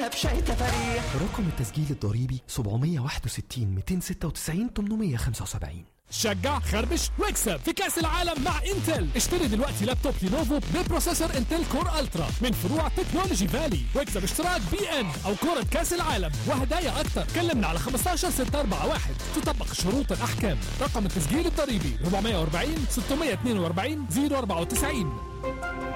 فيها بشاي تفاريح. رقم التسجيل الضريبي 761 296 875. شجع خربش واكسب في كأس العالم مع انتل. اشتري دلوقتي لابتوب لينوفو ببروسيسور انتل كور الترا من فروع تكنولوجي فالي، واكسب اشتراك BN او كرة كأس العالم وهدايا اكتر. كلمنا على 15641. تطبق شروط الاحكام. رقم التسجيل الضريبي 440 642 094.